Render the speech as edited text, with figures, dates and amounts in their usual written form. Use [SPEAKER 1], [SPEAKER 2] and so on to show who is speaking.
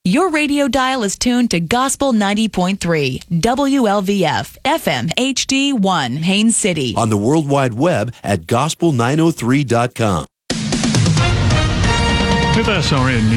[SPEAKER 1] Your radio dial is tuned to Gospel 90.3, WLVF, FM HD1, Haines City.
[SPEAKER 2] On the World Wide Web at gospel903.com.
[SPEAKER 3] With SRN